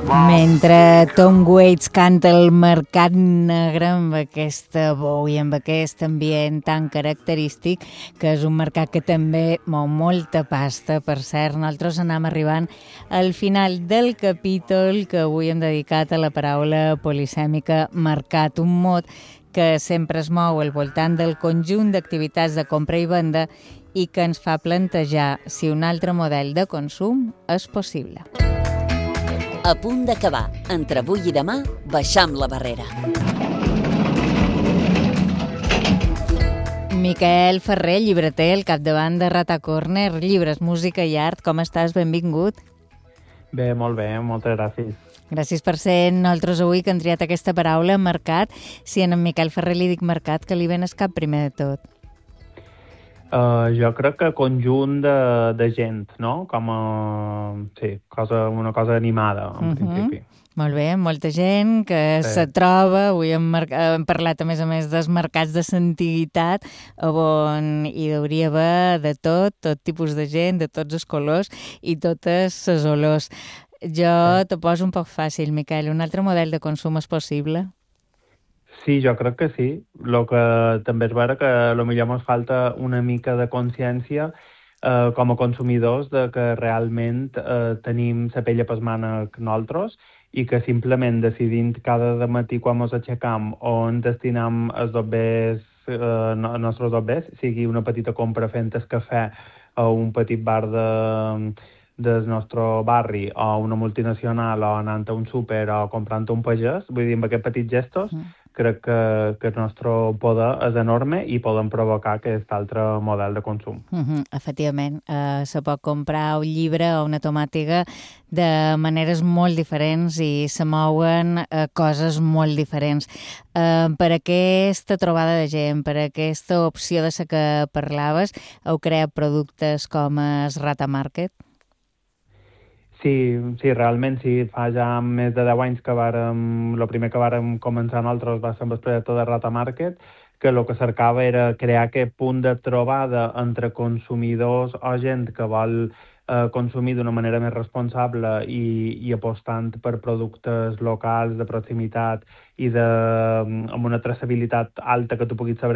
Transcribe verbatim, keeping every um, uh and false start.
Mentre Tom Waits canta el mercat negre amb aquesta veu i amb aquest ambient tan característic, que és un mercat que també mou molta pasta. Per cert, nosaltres anem arribant al final del capítol que avui hem dedicat a la paraula polisèmica mercat, un mot que sempre es mou al voltant del conjunt d'activitats de compra i venda i que ens fa plantejar si un altre model de consum és possible. A punt d'acabar. Entre avui i demà, baixam la barrera. Miquel Ferrer, llibreter, al capdavant de Rata Corner, llibres, música i art. Com estàs? Benvingut. Bé, molt bé, moltes gràcies. Gràcies per ser nosaltres avui que han triat aquesta paraula, mercat. Si a en Miquel Ferrer li dic mercat, que li ven el cap primer de tot? Uh, jo crec que conjunt de, de gent, no? Com a... Sí, cosa, una cosa animada, en uh-huh. principi. Molt bé, molta gent que sí. se troba, avui hem, mar... hem parlat a més a més dels mercats de l'antiguitat, on hi hauria haver de tot, tot tipus de gent, de tots els colors i totes les olors. Jo sí. te poso un poc fàcil, Miquel, un altre model de consum és possible? Sí, jo crec que sí. El que també és vera que potser ens falta una mica de consciència eh, com a consumidors de que realment eh, tenim la pell a les mans nosaltres i que simplement decidint cada matí quan ens aixecam on destinam els dobbers, eh, els nostres dobbers, sigui una petita compra fent el cafè a un petit bar de, del nostre barri o una multinacional o anant a un súper o comprant un pagès, vull dir, amb aquests petits gestos, mm. crec que, que el nostre poder és enorme i podem provocar aquest altre model de consum. Uh-huh, efectivament, uh, se pot comprar un llibre o una tomàtiga de maneres molt diferents i se mouen uh, coses molt diferents. Uh, per aquesta trobada de gent, per aquesta opció de la que parlaves, heu creat productes com el Rata Market? Sí, sí, realment sí, fa ja més de deu anys que vàrem, el primer que vàrem començar nosaltres va ser amb el projecte de Rata Market, que el que cercava era crear aquest punt de trobada entre consumidors o gent que vol eh, consumir d'una manera més responsable i, i apostant per productes locals, de proximitat i de, amb una traçabilitat alta que tu puguis saber